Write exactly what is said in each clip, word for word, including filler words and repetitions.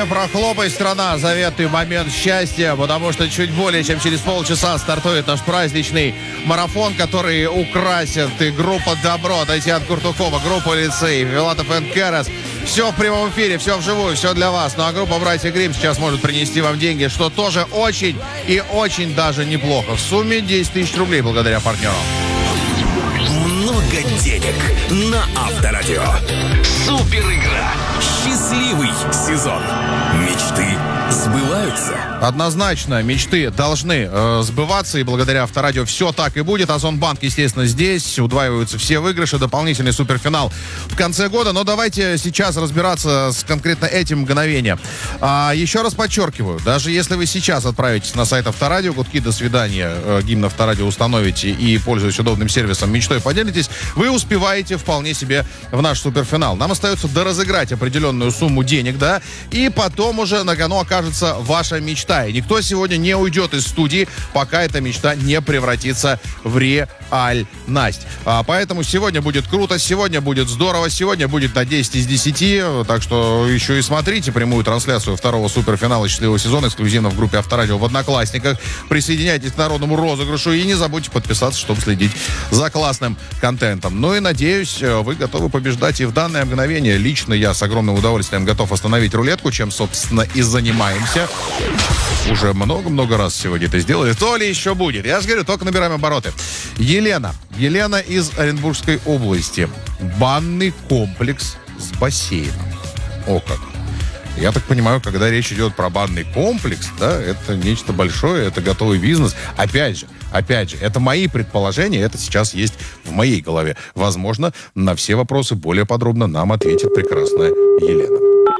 прохлопай, страна, заветный момент счастья, потому что чуть более чем через полчаса стартует наш праздничный марафон, который украсит и группа «Добро», Татьяна Куртукова, группа «Лицей», Филатов энд Керес. Все в прямом эфире, все вживую, все для вас. Ну а группа «Братья Гримм» сейчас может принести вам деньги, что тоже очень и очень даже неплохо. В сумме десять тысяч рублей благодаря партнеру. Много денег на Авторадио. Супер игра. Счастливый сезон. Мечты сбываются. Однозначно, мечты должны э, сбываться, и благодаря Авторадио все так и будет. Озонбанк, естественно, здесь. Удваиваются все выигрыши, дополнительный суперфинал в конце года. Но давайте сейчас разбираться с конкретно этим мгновением. А, еще раз подчеркиваю, даже если вы сейчас отправитесь на сайт Авторадио, гудки «До свидания», э, гимн Авторадио установите и, пользуясь удобным сервисом, мечтой поделитесь, вы успеваете вполне себе в наш суперфинал. Нам остается доразыграть определенную сумму денег, да, и потом уже на кону окажется ваша мечта. И никто сегодня не уйдет из студии, пока эта мечта не превратится в реальность. А, поэтому сегодня будет круто, сегодня будет здорово, сегодня будет на десять из десяти. Так что еще и смотрите прямую трансляцию второго суперфинала счастливого сезона эксклюзивно в группе Авторадио в Одноклассниках. Присоединяйтесь к народному розыгрышу и не забудьте подписаться, чтобы следить за классным контентом. Ну и надеюсь, вы готовы побеждать и в данное мгновение. Лично я с огромным удовольствием готов остановить рулетку, чем, собственно, и занимаемся. Уже много-много раз сегодня это сделали. То ли еще будет. Я же говорю, только набираем обороты. Елена. Елена из Оренбургской области. Банный комплекс с бассейном. О как. Я так понимаю, когда речь идет про банный комплекс, да, это нечто большое, это готовый бизнес. Опять же, опять же, это мои предположения, это сейчас есть в моей голове. Возможно, на все вопросы более подробно нам ответит прекрасная Елена.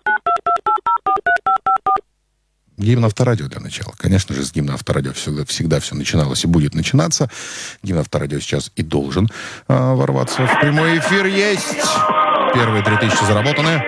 Гимн Авторадио для начала. Конечно же, с гимна Авторадио всегда, всегда все начиналось и будет начинаться. Гимн Авторадио сейчас и должен а, ворваться в прямой эфир. Есть! Первые три тысячи заработаны.